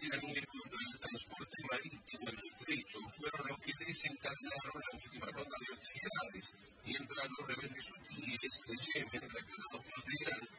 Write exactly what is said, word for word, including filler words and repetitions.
iraníes contra el transporte marítimo en el estrecho fueron los que desencadenaron la última ronda de hostilidades, mientras los rebeldes hutíes de Yemen, reclutados por Irán,